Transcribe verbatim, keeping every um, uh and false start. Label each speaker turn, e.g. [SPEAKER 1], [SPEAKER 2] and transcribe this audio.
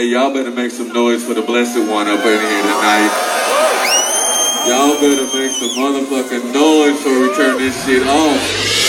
[SPEAKER 1] y'all better make some noise for the blessed one up in here tonight. Y'all better make some motherfucking noise before we turn this shit off.